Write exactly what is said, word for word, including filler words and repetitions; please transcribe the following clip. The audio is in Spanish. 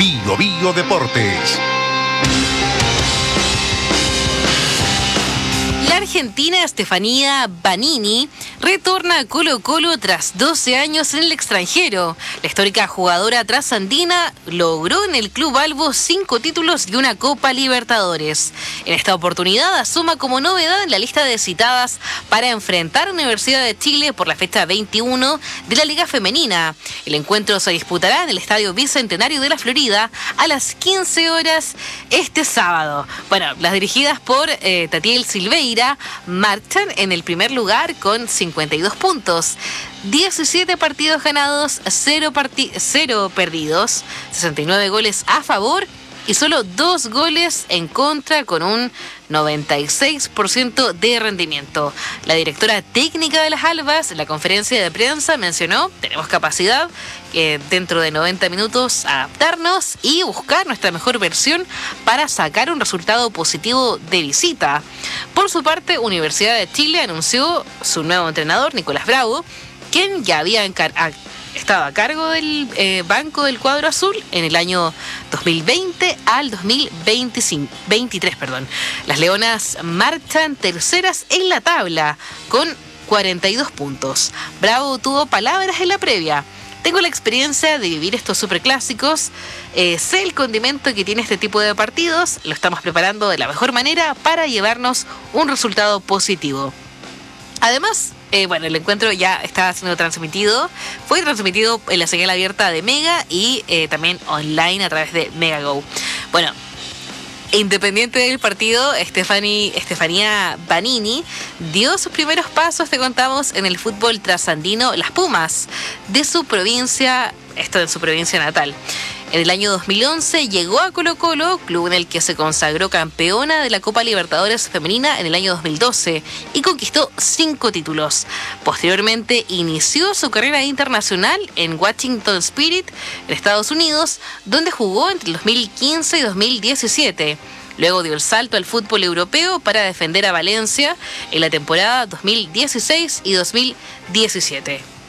Bio Bio Deportes. La argentina Estefanía Banini retorna a Colo-Colo tras doce años en el extranjero. La histórica jugadora trasandina logró en el Club Albo cinco títulos y una Copa Libertadores. En esta oportunidad asoma como novedad en la lista de citadas para enfrentar a Universidad de Chile por la fecha veintiuno de la Liga Femenina. El encuentro se disputará en el Estadio Bicentenario de la Florida a las quince horas este sábado. Bueno, las dirigidas por eh, Tatiel Silveira marchan en el primer lugar con cincuenta y dos puntos, diecisiete partidos ganados, cero, parti- cero perdidos, sesenta y nueve goles a favor y solo dos goles en contra, con un noventa y seis por ciento de rendimiento. La directora técnica de las Albas en la conferencia de prensa mencionó: tenemos capacidad eh, dentro de noventa minutos adaptarnos y buscar nuestra mejor versión para sacar un resultado positivo de visita. Por su parte, Universidad de Chile anunció su nuevo entrenador, Nicolás Bravo, quien ya había encargado estaba a cargo del eh, banco del cuadro azul en el año dos mil veinte al dos mil veinticinco, veintitrés. Perdón. Las Leonas marchan terceras en la tabla con cuarenta y dos puntos. Bravo tuvo palabras en la previa: tengo la experiencia de vivir estos superclásicos, eh, sé el condimento que tiene este tipo de partidos, lo estamos preparando de la mejor manera para llevarnos un resultado positivo. Además, eh, bueno, el encuentro ya está siendo transmitido, fue transmitido en la señal abierta de Mega y eh, también online a través de MegaGo. Bueno, independiente del partido, Estefani, Estefanía Banini dio sus primeros pasos, te contamos, en el fútbol trasandino, las Pumas, de su provincia, esto en su provincia natal. En el año dos mil once llegó a Colo-Colo, club en el que se consagró campeona de la Copa Libertadores Femenina en el año dos mil doce y conquistó cinco títulos. Posteriormente inició su carrera internacional en Washington Spirit, en Estados Unidos, donde jugó entre el dos mil quince y dos mil diecisiete. Luego dio el salto al fútbol europeo para defender a Valencia en la temporada dos mil dieciséis y dos mil diecisiete.